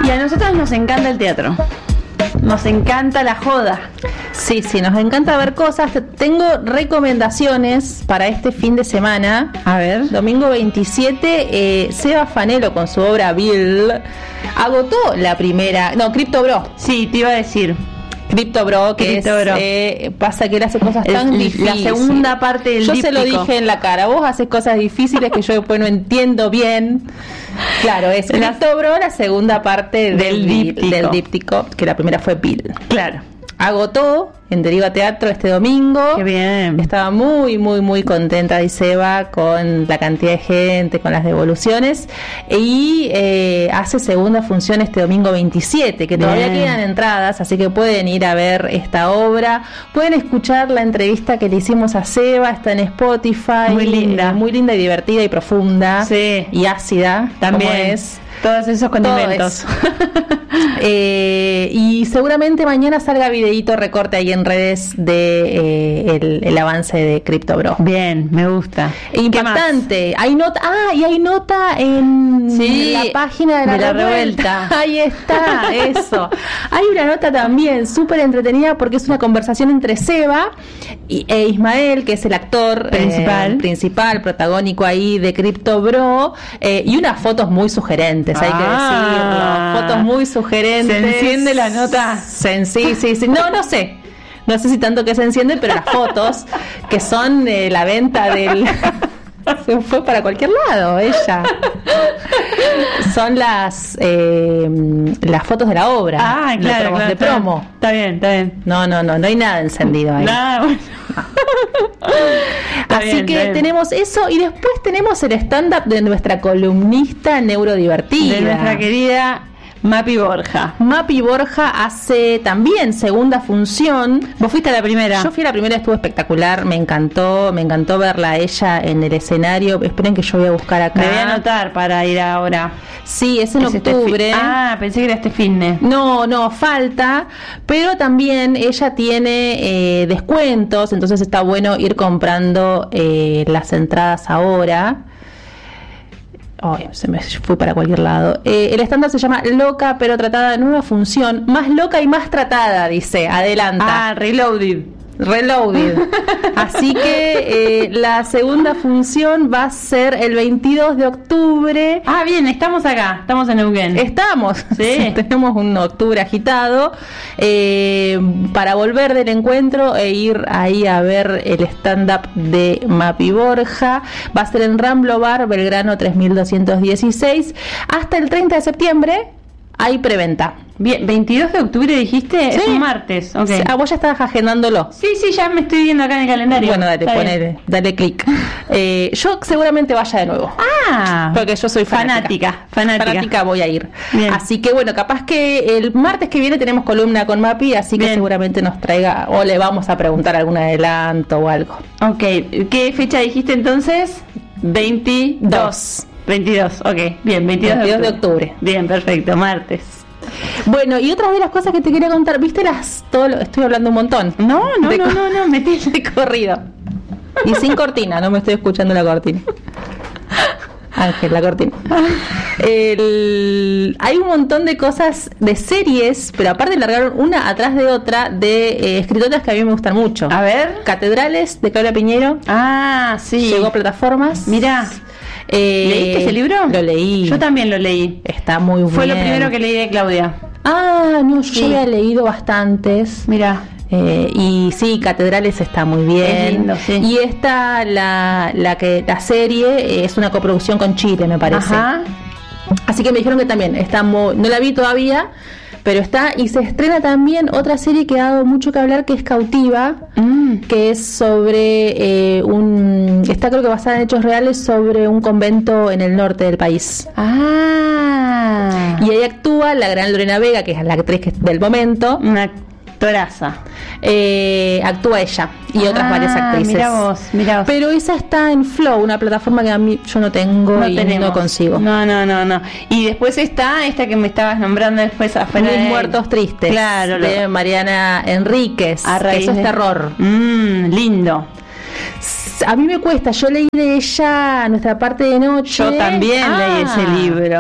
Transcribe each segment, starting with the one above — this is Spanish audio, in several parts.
Y a nosotros nos encanta el teatro. Nos encanta la joda. Sí, nos encanta ver cosas. Tengo recomendaciones para este fin de semana. A ver. Domingo 27, Seba Fanelo con su obra Bill agotó la primera. No, Crypto Bro. Sí, te iba a decir. Crypto Bro, que Crypto Bro. Pasa que él hace cosas tan difíciles. La segunda parte del Yo díptico. se lo dije en la cara. Vos haces cosas difíciles que yo después no entiendo bien. Claro, es Crypto Bro, la segunda parte del díptico, que la primera fue Bill. Claro. Agotó en Deriva Teatro este domingo. Qué bien. Estaba muy, muy, muy contenta, dice Eva, con la cantidad de gente, con las devoluciones. Y hace segunda función este domingo 27, que todavía quedan entradas, así que pueden ir a ver esta obra. Pueden escuchar la entrevista que le hicimos a Seba, está en Spotify. Muy linda. Muy linda y divertida y profunda. Sí. Y ácida. También. Como es. Todos esos condimentos. Y seguramente mañana salga videíto, recorte ahí en redes de el avance de Crypto Bro. Bien, me gusta. Impactante. Hay nota, y hay nota en la página de la revuelta. Ahí está, eso. Hay una nota también súper entretenida porque es una conversación entre Seba e Ismael, que es el actor principal, protagónico ahí de Crypto Bro, y unas fotos muy sugerentes, hay que decirlo. Fotos muy sugerentes. ¿Se enciende la nota? Sí. No sé. No sé si tanto que se enciende, pero las fotos que son la venta del... Se fue para cualquier lado ella. Son las fotos de la obra. Claro, de promo. Está bien. No hay nada encendido ahí. Nada, bueno. Así que tenemos eso y después tenemos el stand-up de nuestra columnista neurodivertida. De nuestra querida Mapi Borja. Mapi Borja hace también segunda función. ¿Vos fuiste a la primera? Yo fui a la primera, estuvo espectacular, me encantó verla a ella en el escenario. Esperen que yo voy a buscar acá. Me voy a anotar para ir ahora. Sí, es en octubre. Pensé que era este finde. No, falta, pero también ella tiene descuentos, entonces está bueno ir comprando las entradas ahora. Se me fue para cualquier lado. El estándar se llama Loca pero tratada, nueva función, más loca y más tratada, dice, adelanta. Reloaded. Así que la segunda función va a ser el 22 de octubre. Bien, estamos acá, estamos en Neuquén. Estamos, sí. Tenemos un octubre agitado para volver del encuentro e ir ahí a ver el stand-up de Mapi Borja. Va a ser en Ramblo Bar, Belgrano 3216. Hasta el 30 de septiembre hay preventa. Bien, 22 de octubre dijiste, sí. Es un martes. Okay. Vos ya estabas agendándolo. Sí, ya me estoy viendo acá en el calendario. Bueno, dale clic. Yo seguramente vaya de nuevo. Porque yo soy fanática voy a ir. Bien. Así que bueno, capaz que el martes que viene tenemos columna con Mapi, así que seguramente nos traiga o le vamos a preguntar algún adelanto o algo. Ok, ¿qué fecha dijiste entonces? 22, ok, bien, 22 de octubre. Bien, perfecto, martes. Bueno, y otras de las cosas que te quería contar, ¿viste estoy hablando un montón? No, metí de corrido. Y sin cortina, no me estoy escuchando la cortina. Ángel, la cortina. Hay un montón de cosas de series, pero aparte largaron una atrás de otra de escritoras que a mí me gustan mucho. A ver. Catedrales, de Claudia Piñero. Sí. Llegó a plataformas. Mirá. ¿Leíste ese libro? Lo leí. Yo también lo leí. Está muy bueno. Fue lo primero que leí de Claudia. Yo ya había leído bastantes. Mirá. Y sí, Catedrales está muy bien. Es lindo, sí. Y esta, la serie es una coproducción con Chile, me parece. Ajá. Así que me dijeron que también está no la vi todavía, pero está, y se estrena también otra serie que ha dado mucho que hablar, que es Cautiva, que es sobre está creo que basada en hechos reales, sobre un convento en el norte del país. Y ahí actúa la gran Lorena Vega, que es la actriz del momento. Una actoraza. Actúa ella y otras varias actrices. Mirá vos. Pero esa está en Flow, una plataforma que a mí yo no tengo no consigo. No. Y después está esta que me estabas nombrando después afuera de Muertos Tristes. Claro, de Mariana Enríquez. Que eso es terror. Lindo. A mí me cuesta, yo leí de ella Nuestra parte de noche. Yo también leí ese libro.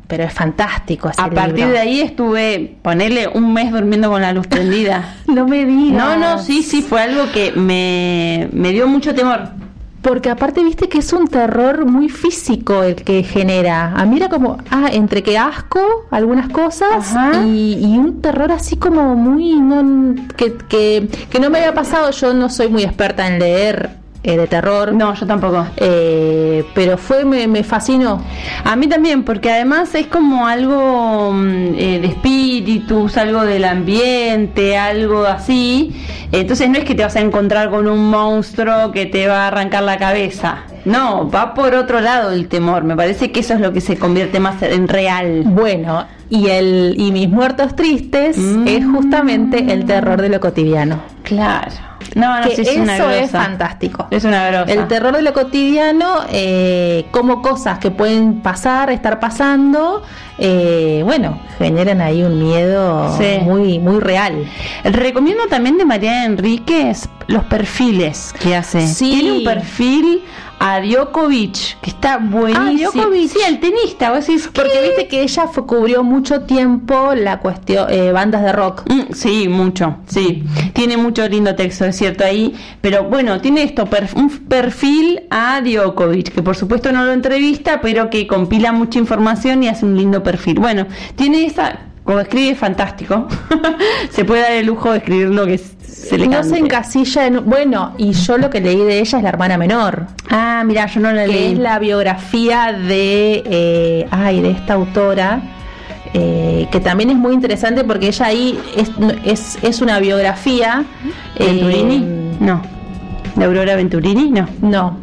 pero es fantástico ese libro. A partir de ahí estuve, ponerle un mes durmiendo con la luz prendida. No me digas. No, sí, fue algo que me dio mucho temor. Porque aparte viste que es un terror muy físico el que genera. A mí era como, entre que asco algunas cosas y un terror así como muy... que no me había pasado. Yo no soy muy experta en leer de terror. No, yo tampoco. Pero me fascinó. A mí también, porque además es como algo de espíritus, algo del ambiente, algo así. Entonces no es que te vas a encontrar con un monstruo que te va a arrancar la cabeza. No, va por otro lado el temor. Me parece que eso es lo que se convierte más en real. Bueno, y Mis Muertos Tristes es justamente el terror de lo cotidiano. Claro. No, que sí, eso es fantástico. Es una grosa. El terror de lo cotidiano, como cosas que pueden estar pasando, generan ahí un miedo muy, muy real. Recomiendo también de Mariana Enríquez los perfiles que hace. Sí. Tiene un perfil a Djokovic, que está buenísimo. Djokovic. Sí, el tenista. Vos decís, ¿qué? Porque viste que ella cubrió mucho tiempo la cuestión bandas de rock. Sí, mucho. Sí, tiene mucho lindo texto, es cierto ahí. Pero bueno, tiene un perfil a Djokovic, que por supuesto no lo entrevista, pero que compila mucha información y hace un lindo perfil. Bueno, tiene como escribe fantástico. Se puede dar el lujo de escribir lo que se le cante. No se encasilla y yo lo que leí de ella es La hermana menor. Mira, yo no la leí. Que es la biografía de esta autora, que también es muy interesante porque ella ahí es una biografía. ¿Venturini? No. ¿De Aurora Venturini? No.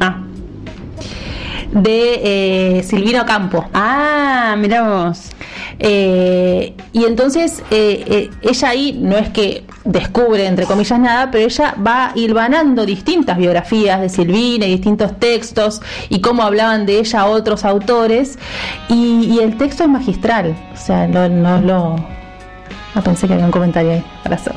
De Silvino Campo. Mirá vos. Y entonces ella ahí no es que descubre entre comillas nada, pero ella va hilvanando distintas biografías de Silvina y distintos textos y cómo hablaban de ella otros autores y el texto es magistral. O sea, pensé que había un comentario ahí para hacer.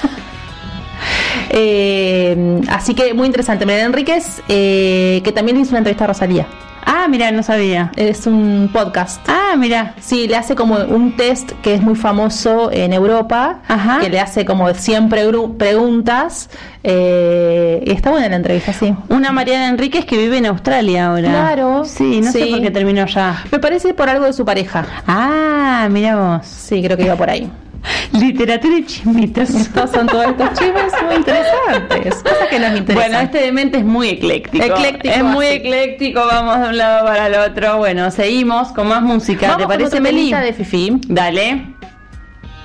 Así que muy interesante. Mariana Enríquez, que también hizo una entrevista a Rosalía. Mira, no sabía. Es un podcast. Mira. Sí, le hace como un test que es muy famoso en Europa. Que le hace como 100 preguntas. Y está buena la entrevista, sí. Una Mariana Enríquez que vive en Australia ahora. Claro. Sí, no sé por qué terminó ya. Me parece por algo de su pareja. Mira vos. Sí, creo que iba por ahí. Literatura y chismitos. Estos son todos estos chismes muy interesantes. Cosas que nos interesan. Bueno, este demente es muy ecléctico. Es muy ecléctico, vamos de un lado para el otro. Bueno, seguimos con más música. Vamos. ¿Te parece, con Meli? De Fifi. Dale.